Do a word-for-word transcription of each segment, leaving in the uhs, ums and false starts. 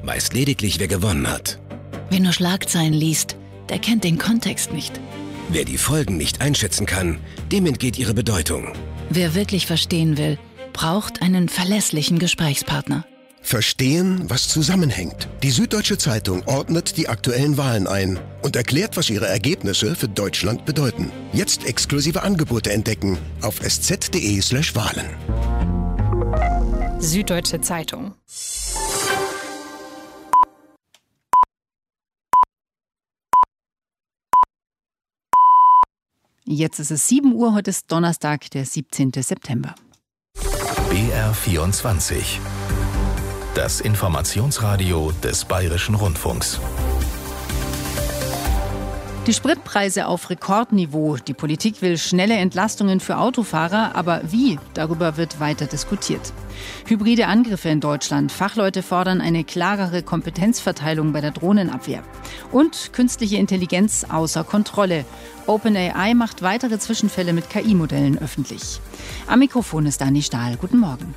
weiß lediglich, wer gewonnen hat. Wer nur Schlagzeilen liest, der kennt den Kontext nicht. Wer die Folgen nicht einschätzen kann, dem entgeht ihre Bedeutung. Wer wirklich verstehen will, braucht einen verlässlichen Gesprächspartner. Verstehen, was zusammenhängt. Die Süddeutsche Zeitung ordnet die aktuellen Wahlen ein und erklärt, was ihre Ergebnisse für Deutschland bedeuten. Jetzt exklusive Angebote entdecken auf sz.de slash Wahlen. Süddeutsche Zeitung. Jetzt ist es sieben Uhr, heute ist Donnerstag, der siebzehnten September. B R vierundzwanzig. Das Informationsradio des Bayerischen Rundfunks. Die Spritpreise auf Rekordniveau. Die Politik will schnelle Entlastungen für Autofahrer, aber wie? Darüber wird weiter diskutiert. Hybride Angriffe in Deutschland. Fachleute fordern eine klarere Kompetenzverteilung bei der Drohnenabwehr. Und künstliche Intelligenz außer Kontrolle. OpenAI macht weitere Zwischenfälle mit K I-Modellen öffentlich. Am Mikrofon ist Dani Stahl. Guten Morgen.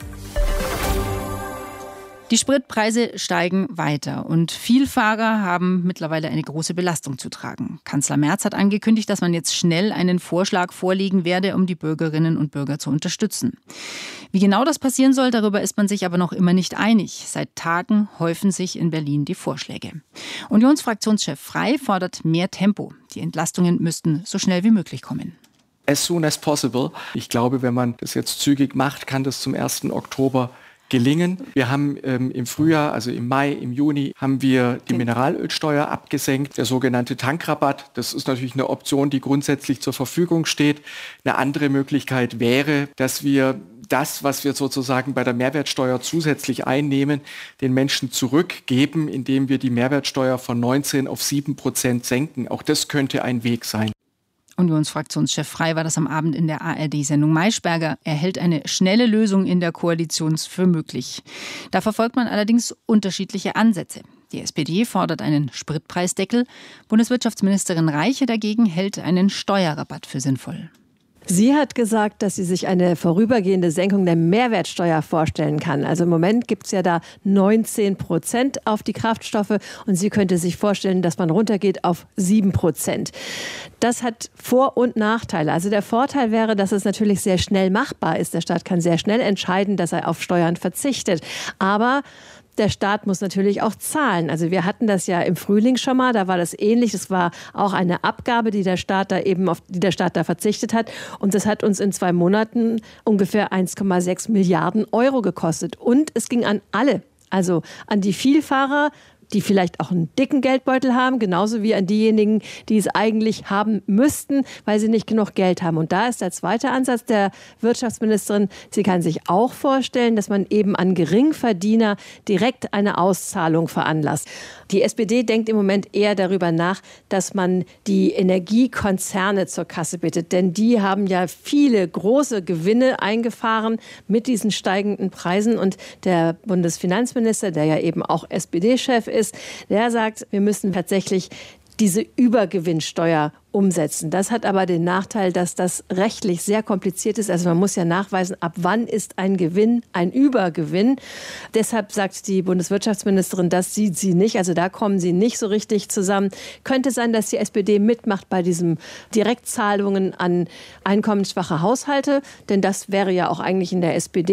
Die Spritpreise steigen weiter und Vielfahrer haben mittlerweile eine große Belastung zu tragen. Kanzler Merz hat angekündigt, dass man jetzt schnell einen Vorschlag vorlegen werde, um die Bürgerinnen und Bürger zu unterstützen. Wie genau das passieren soll, darüber ist man sich aber noch immer nicht einig. Seit Tagen häufen sich in Berlin die Vorschläge. Unionsfraktionschef Frey fordert mehr Tempo. Die Entlastungen müssten so schnell wie möglich kommen. As soon as possible. Ich glaube, wenn man das jetzt zügig macht, kann das zum ersten Oktober gelingen. Wir haben ähm, im Frühjahr, also im Mai, im Juni, haben wir die Mineralölsteuer abgesenkt, der sogenannte Tankrabatt. Das ist natürlich eine Option, die grundsätzlich zur Verfügung steht. Eine andere Möglichkeit wäre, dass wir das, was wir sozusagen bei der Mehrwertsteuer zusätzlich einnehmen, den Menschen zurückgeben, indem wir die Mehrwertsteuer von neunzehn auf sieben Prozent senken. Auch das könnte ein Weg sein. Unionsfraktionschef Frey war das am Abend in der A R D-Sendung Maischberger. Er hält eine schnelle Lösung in der Koalition für möglich. Da verfolgt man allerdings unterschiedliche Ansätze. Die S P D fordert einen Spritpreisdeckel. Bundeswirtschaftsministerin Reiche dagegen hält einen Steuerrabatt für sinnvoll. Sie hat gesagt, dass sie sich eine vorübergehende Senkung der Mehrwertsteuer vorstellen kann. Also im Moment gibt es ja da neunzehn Prozent auf die Kraftstoffe und sie könnte sich vorstellen, dass man runtergeht auf sieben Prozent. Das hat Vor- und Nachteile. Also der Vorteil wäre, dass es natürlich sehr schnell machbar ist. Der Staat kann sehr schnell entscheiden, dass er auf Steuern verzichtet. Aber der Staat muss natürlich auch zahlen. Also wir hatten das ja im Frühling schon mal, da war das ähnlich. Das war auch eine Abgabe, die der Staat da eben auf die der Staat da verzichtet hat. Und das hat uns in zwei Monaten ungefähr eins Komma sechs Milliarden Euro gekostet. Und es ging an alle, also an die Vielfahrer, die vielleicht auch einen dicken Geldbeutel haben, genauso wie an diejenigen, die es eigentlich haben müssten, weil sie nicht genug Geld haben. Und da ist der zweite Ansatz der Wirtschaftsministerin. Sie kann sich auch vorstellen, dass man eben an Geringverdiener direkt eine Auszahlung veranlasst. Die S P D denkt im Moment eher darüber nach, dass man die Energiekonzerne zur Kasse bittet. Denn die haben ja viele große Gewinne eingefahren mit diesen steigenden Preisen. Und der Bundesfinanzminister, der ja eben auch S P D-Chef ist, ist, der sagt, wir müssen tatsächlich diese Übergewinnsteuer umsetzen. Das hat aber den Nachteil, dass das rechtlich sehr kompliziert ist. Also man muss ja nachweisen, ab wann ist ein Gewinn ein Übergewinn. Deshalb sagt die Bundeswirtschaftsministerin, das sieht sie nicht. Also da kommen sie nicht so richtig zusammen. Könnte sein, dass die S P D mitmacht bei diesen Direktzahlungen an einkommensschwache Haushalte. Denn das wäre ja auch eigentlich in der S P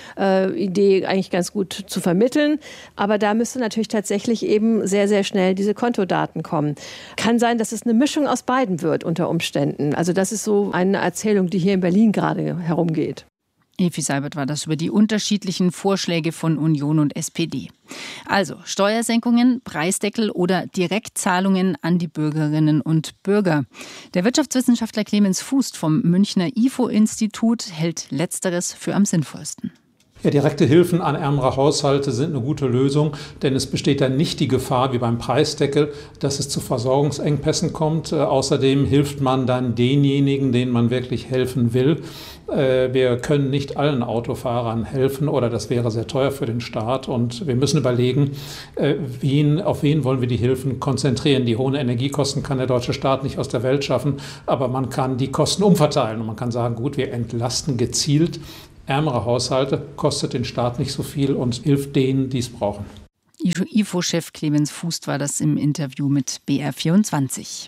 D-Idee äh, eigentlich ganz gut zu vermitteln. Aber da müsste natürlich tatsächlich eben sehr, sehr schnell diese Kontodaten kommen. Kann sein, dass es eine Mischung aus beiden wird unter Umständen. Also das ist so eine Erzählung, die hier in Berlin gerade herumgeht. Evi Seibert war das über die unterschiedlichen Vorschläge von Union und S P D. Also Steuersenkungen, Preisdeckel oder Direktzahlungen an die Bürgerinnen und Bürger. Der Wirtschaftswissenschaftler Clemens Fuß vom Münchner I F O-Institut hält Letzteres für am sinnvollsten. Ja, direkte Hilfen an ärmere Haushalte sind eine gute Lösung, denn es besteht dann nicht die Gefahr, wie beim Preisdeckel, dass es zu Versorgungsengpässen kommt. Äh, außerdem hilft man dann denjenigen, denen man wirklich helfen will. Äh, wir können nicht allen Autofahrern helfen oder das wäre sehr teuer für den Staat. Und wir müssen überlegen, äh, wen, auf wen wollen wir die Hilfen konzentrieren. Die hohen Energiekosten kann der deutsche Staat nicht aus der Welt schaffen, aber man kann die Kosten umverteilen. Und man kann sagen, gut, wir entlasten gezielt ärmere Haushalte, kostet den Staat nicht so viel und hilft denen, die es brauchen. I F O-Chef Clemens Fußt war das im Interview mit B R vierundzwanzig.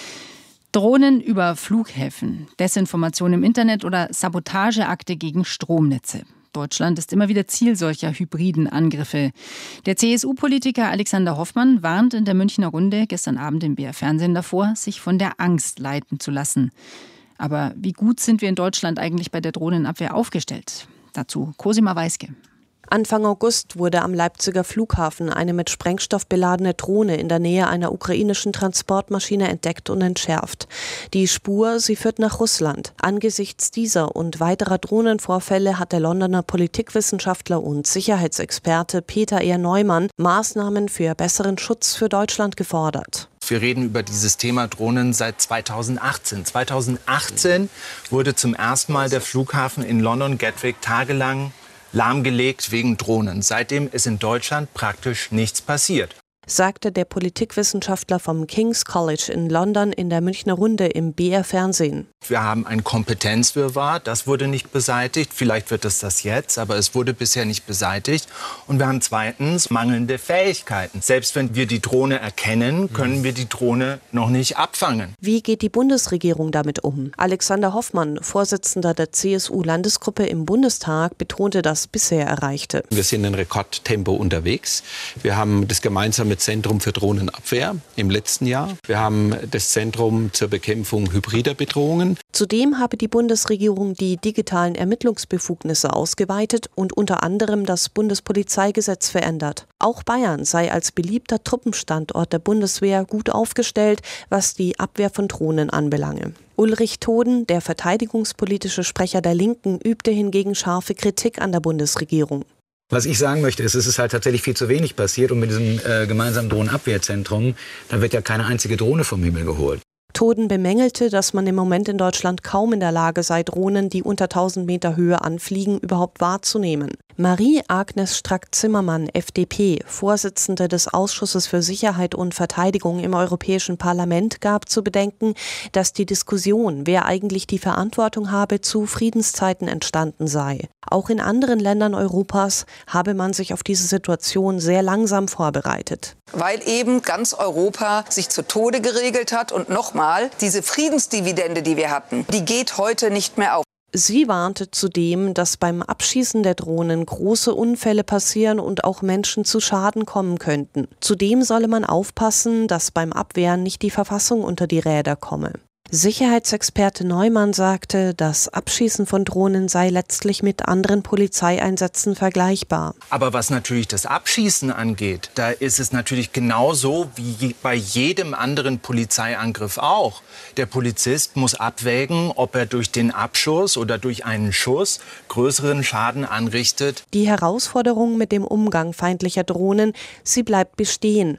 Drohnen über Flughäfen, Desinformation im Internet oder Sabotageakte gegen Stromnetze. Deutschland ist immer wieder Ziel solcher hybriden Angriffe. Der C S U-Politiker Alexander Hoffmann warnt in der Münchner Runde gestern Abend im B R-Fernsehen davor, sich von der Angst leiten zu lassen. Aber wie gut sind wir in Deutschland eigentlich bei der Drohnenabwehr aufgestellt? Dazu Cosima Weiske. Anfang August wurde am Leipziger Flughafen eine mit Sprengstoff beladene Drohne in der Nähe einer ukrainischen Transportmaschine entdeckt und entschärft. Die Spur, sie führt nach Russland. Angesichts dieser und weiterer Drohnenvorfälle hat der Londoner Politikwissenschaftler und Sicherheitsexperte Peter E. Neumann Maßnahmen für besseren Schutz für Deutschland gefordert. Wir reden über dieses Thema Drohnen seit zweitausendachtzehn. zweitausendachtzehn wurde zum ersten Mal der Flughafen in London Gatwick tagelang lahmgelegt wegen Drohnen. Seitdem ist in Deutschland praktisch nichts passiert, sagte der Politikwissenschaftler vom King's College in London in der Münchner Runde im B R-Fernsehen. Wir haben ein Kompetenzwirrwarr, das wurde nicht beseitigt. Vielleicht wird es das jetzt, aber es wurde bisher nicht beseitigt. Und wir haben zweitens mangelnde Fähigkeiten. Selbst wenn wir die Drohne erkennen, können wir die Drohne noch nicht abfangen. Wie geht die Bundesregierung damit um? Alexander Hoffmann, Vorsitzender der C S U-Landesgruppe im Bundestag, betonte das bisher Erreichte. Wir sind in Rekordtempo unterwegs. Wir haben das gemeinsame Zentrum für Drohnenabwehr im letzten Jahr. Wir haben das Zentrum zur Bekämpfung hybrider Bedrohungen. Zudem habe die Bundesregierung die digitalen Ermittlungsbefugnisse ausgeweitet und unter anderem das Bundespolizeigesetz verändert. Auch Bayern sei als beliebter Truppenstandort der Bundeswehr gut aufgestellt, was die Abwehr von Drohnen anbelange. Ulrich Toden, der verteidigungspolitische Sprecher der Linken, übte hingegen scharfe Kritik an der Bundesregierung. Was ich sagen möchte, ist, es ist halt tatsächlich viel zu wenig passiert. Und mit diesem äh, gemeinsamen Drohnenabwehrzentrum, da wird ja keine einzige Drohne vom Himmel geholt. Toden bemängelte, dass man im Moment in Deutschland kaum in der Lage sei, Drohnen, die unter tausend Meter Höhe anfliegen, überhaupt wahrzunehmen. Marie-Agnes Strack-Zimmermann, F D P, Vorsitzende des Ausschusses für Sicherheit und Verteidigung im Europäischen Parlament, gab zu bedenken, dass die Diskussion, wer eigentlich die Verantwortung habe, zu Friedenszeiten entstanden sei. Auch in anderen Ländern Europas habe man sich auf diese Situation sehr langsam vorbereitet. Weil eben ganz Europa sich zu Tode geregelt hat und nochmal, diese Friedensdividende, die wir hatten, die geht heute nicht mehr auf. Sie warnte zudem, dass beim Abschießen der Drohnen große Unfälle passieren und auch Menschen zu Schaden kommen könnten. Zudem solle man aufpassen, dass beim Abwehren nicht die Verfassung unter die Räder komme. Sicherheitsexperte Neumann sagte, das Abschießen von Drohnen sei letztlich mit anderen Polizeieinsätzen vergleichbar. Aber was natürlich das Abschießen angeht, da ist es natürlich genauso wie bei jedem anderen Polizeiangriff auch. Der Polizist muss abwägen, ob er durch den Abschuss oder durch einen Schuss größeren Schaden anrichtet. Die Herausforderung mit dem Umgang feindlicher Drohnen, sie bleibt bestehen.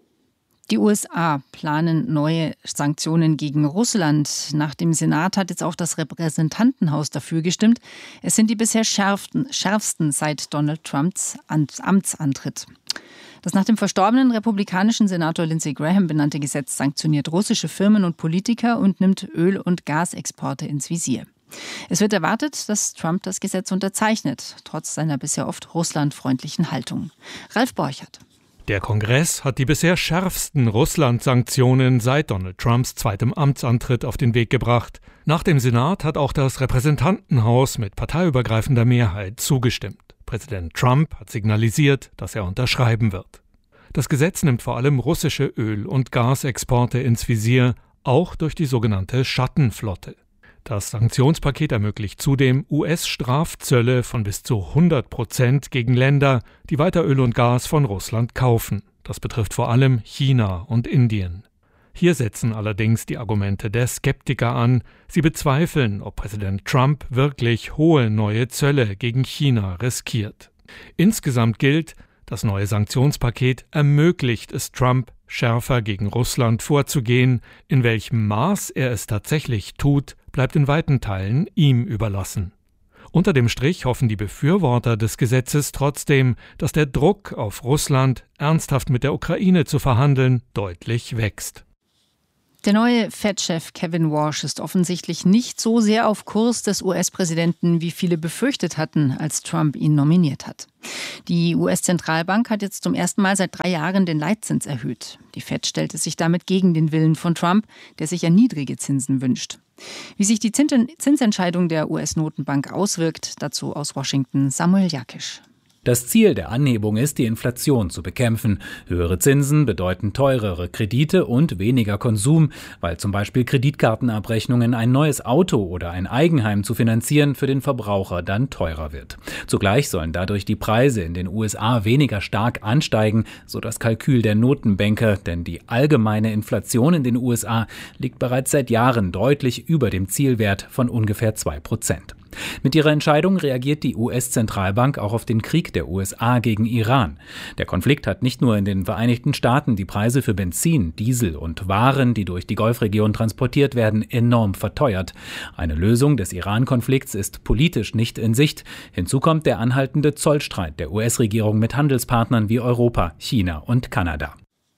Die U S A planen neue Sanktionen gegen Russland. Nach dem Senat hat jetzt auch das Repräsentantenhaus dafür gestimmt. Es sind die bisher schärfsten, schärfsten seit Donald Trumps Amtsantritt. Das nach dem verstorbenen republikanischen Senator Lindsey Graham benannte Gesetz sanktioniert russische Firmen und Politiker und nimmt Öl- und Gasexporte ins Visier. Es wird erwartet, dass Trump das Gesetz unterzeichnet, trotz seiner bisher oft russlandfreundlichen Haltung. Ralf Borchert. Der Kongress hat die bisher schärfsten Russland-Sanktionen seit Donald Trumps zweitem Amtsantritt auf den Weg gebracht. Nach dem Senat hat auch das Repräsentantenhaus mit parteiübergreifender Mehrheit zugestimmt. Präsident Trump hat signalisiert, dass er unterschreiben wird. Das Gesetz nimmt vor allem russische Öl- und Gasexporte ins Visier, auch durch die sogenannte Schattenflotte. Das Sanktionspaket ermöglicht zudem U S-Strafzölle von bis zu hundert Prozent gegen Länder, die weiter Öl und Gas von Russland kaufen. Das betrifft vor allem China und Indien. Hier setzen allerdings die Argumente der Skeptiker an. Sie bezweifeln, ob Präsident Trump wirklich hohe neue Zölle gegen China riskiert. Insgesamt gilt, das neue Sanktionspaket ermöglicht es Trump, schärfer gegen Russland vorzugehen. In welchem Maß er es tatsächlich tut, bleibt in weiten Teilen ihm überlassen. Unter dem Strich hoffen die Befürworter des Gesetzes trotzdem, dass der Druck auf Russland, ernsthaft mit der Ukraine zu verhandeln, deutlich wächst. Der neue Fed-Chef Kevin Warsh ist offensichtlich nicht so sehr auf Kurs des U S-Präsidenten, wie viele befürchtet hatten, als Trump ihn nominiert hat. Die U S-Zentralbank hat jetzt zum ersten Mal seit drei Jahren den Leitzins erhöht. Die Fed stellte sich damit gegen den Willen von Trump, der sich ja niedrige Zinsen wünscht. Wie sich die Zinsentscheidung der U S-Notenbank auswirkt, dazu aus Washington Samuel Jakisch. Das Ziel der Anhebung ist, die Inflation zu bekämpfen. Höhere Zinsen bedeuten teurere Kredite und weniger Konsum, weil zum Beispiel Kreditkartenabrechnungen, ein neues Auto oder ein Eigenheim zu finanzieren für den Verbraucher dann teurer wird. Zugleich sollen dadurch die Preise in den U S A weniger stark ansteigen, so das Kalkül der Notenbanker, denn die allgemeine Inflation in den U S A liegt bereits seit Jahren deutlich über dem Zielwert von ungefähr zwei Prozent. Mit ihrer Entscheidung reagiert die U S-Zentralbank auch auf den Krieg der U S A gegen Iran. Der Konflikt hat nicht nur in den Vereinigten Staaten die Preise für Benzin, Diesel und Waren, die durch die Golfregion transportiert werden, enorm verteuert. Eine Lösung des Iran-Konflikts ist politisch nicht in Sicht. Hinzu kommt der anhaltende Zollstreit der U S-Regierung mit Handelspartnern wie Europa, China und Kanada.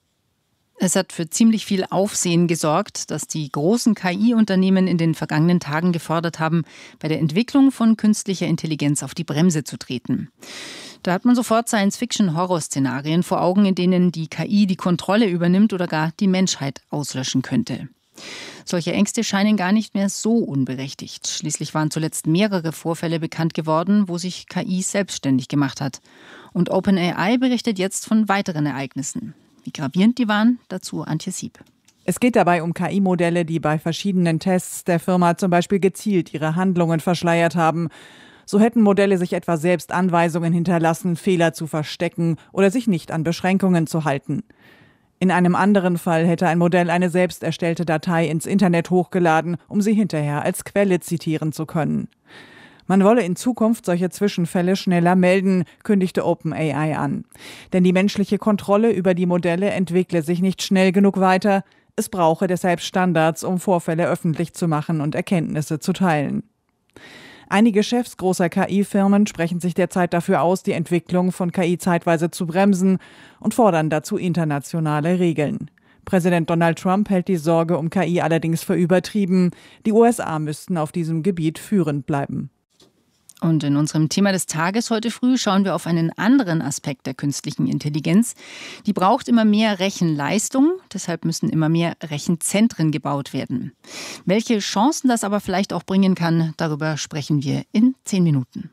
Es hat für ziemlich viel Aufsehen gesorgt, dass die großen K I-Unternehmen in den vergangenen Tagen gefordert haben, bei der Entwicklung von künstlicher Intelligenz auf die Bremse zu treten. Da hat man sofort Science-Fiction-Horror-Szenarien vor Augen, in denen die K I die Kontrolle übernimmt oder gar die Menschheit auslöschen könnte. Solche Ängste scheinen gar nicht mehr so unberechtigt. Schließlich waren zuletzt mehrere Vorfälle bekannt geworden, wo sich K I selbstständig gemacht hat. Und OpenAI berichtet jetzt von weiteren Ereignissen. Wie gravierend die waren, dazu Antje Sieb. Es geht dabei um K I-Modelle, die bei verschiedenen Tests der Firma zum Beispiel gezielt ihre Handlungen verschleiert haben. So hätten Modelle sich etwa selbst Anweisungen hinterlassen, Fehler zu verstecken oder sich nicht an Beschränkungen zu halten. In einem anderen Fall hätte ein Modell eine selbst erstellte Datei ins Internet hochgeladen, um sie hinterher als Quelle zitieren zu können. Man wolle in Zukunft solche Zwischenfälle schneller melden, kündigte OpenAI an. Denn die menschliche Kontrolle über die Modelle entwickle sich nicht schnell genug weiter. Es brauche deshalb Standards, um Vorfälle öffentlich zu machen und Erkenntnisse zu teilen. Einige Chefs großer K I-Firmen sprechen sich derzeit dafür aus, die Entwicklung von K I zeitweise zu bremsen und fordern dazu internationale Regeln. Präsident Donald Trump hält die Sorge um K I allerdings für übertrieben. Die U S A müssten auf diesem Gebiet führend bleiben. Und in unserem Thema des Tages heute früh schauen wir auf einen anderen Aspekt der künstlichen Intelligenz. Die braucht immer mehr Rechenleistung, deshalb müssen immer mehr Rechenzentren gebaut werden. Welche Chancen das aber vielleicht auch bringen kann, darüber sprechen wir in zehn Minuten.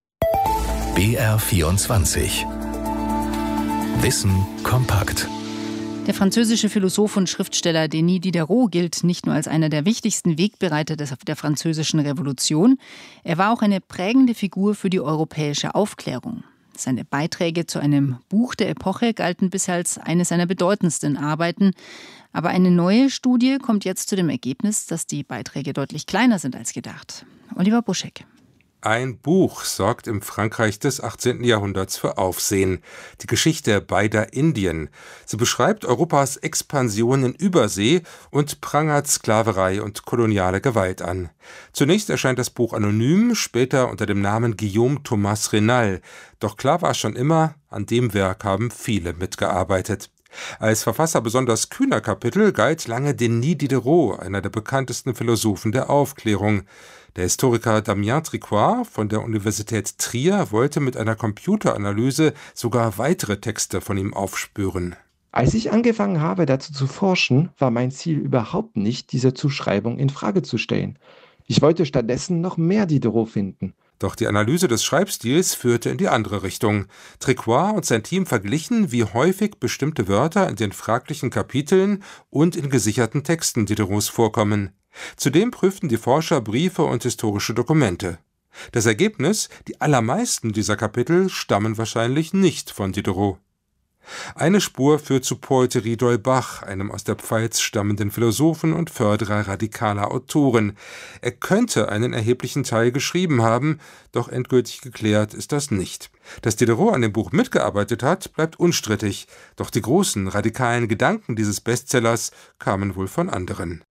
B R vierundzwanzig. Wissen kompakt. Der französische Philosoph und Schriftsteller Denis Diderot gilt nicht nur als einer der wichtigsten Wegbereiter der französischen Revolution, er war auch eine prägende Figur für die europäische Aufklärung. Seine Beiträge zu einem Buch der Epoche galten bisher als eine seiner bedeutendsten Arbeiten. Aber eine neue Studie kommt jetzt zu dem Ergebnis, dass die Beiträge deutlich kleiner sind als gedacht. Oliver Buschek. Ein Buch sorgt im Frankreich des achtzehnten Jahrhunderts für Aufsehen. Die Geschichte beider Indien. Sie beschreibt Europas Expansion in Übersee und prangert Sklaverei und koloniale Gewalt an. Zunächst erscheint das Buch anonym, später unter dem Namen Guillaume Thomas Renal. Doch klar war schon immer, an dem Werk haben viele mitgearbeitet. Als Verfasser besonders kühner Kapitel galt lange Denis Diderot, einer der bekanntesten Philosophen der Aufklärung. Der Historiker Damien Tricoire von der Universität Trier wollte mit einer Computeranalyse sogar weitere Texte von ihm aufspüren. Als ich angefangen habe, dazu zu forschen, war mein Ziel überhaupt nicht, diese Zuschreibung in Frage zu stellen. Ich wollte stattdessen noch mehr Diderot finden. Doch die Analyse des Schreibstils führte in die andere Richtung. Tricoire und sein Team verglichen, wie häufig bestimmte Wörter in den fraglichen Kapiteln und in gesicherten Texten Diderots vorkommen. Zudem prüften die Forscher Briefe und historische Dokumente. Das Ergebnis: Die allermeisten dieser Kapitel stammen wahrscheinlich nicht von Diderot. Eine Spur führt zu Paul Thierry d'Holbach, einem aus der Pfalz stammenden Philosophen und Förderer radikaler Autoren. Er könnte einen erheblichen Teil geschrieben haben, doch endgültig geklärt ist das nicht. Dass Diderot an dem Buch mitgearbeitet hat, bleibt unstrittig, doch die großen radikalen Gedanken dieses Bestsellers kamen wohl von anderen.